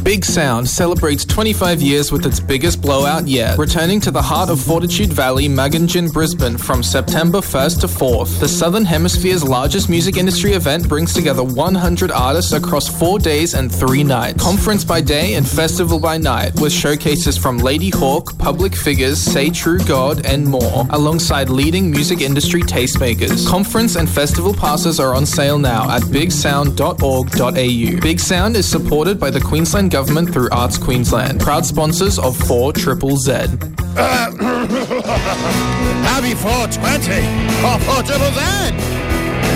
Big Sound celebrates 25 years with its biggest blowout yet. Returning to the heart of Fortitude Valley, Magangin, Brisbane from September 1st to 4th. The Southern Hemisphere's largest music industry event brings together 100 artists across 4 days and 3 nights. Conference by day and festival by night, with showcases from Lady Hawk, Public Figures, Say True God, and more, alongside leading music industry tastemakers. Conference and festival passes are on sale now at bigsound.org.au. Big Sound is supported by the Queensland Government through Arts Queensland, proud sponsors of 4ZZZ. Happy 420 or 4ZZZ!